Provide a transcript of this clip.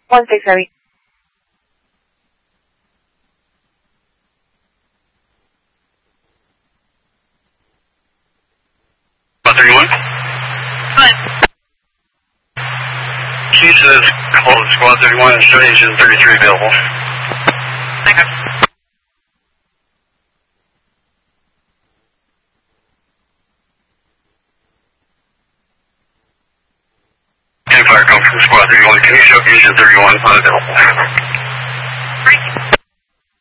160. Squad 31. Good. She says close Squad 31 and Station 33 available. Okay. Fire come from Squad 31. Can you show Agent 31 unavailable?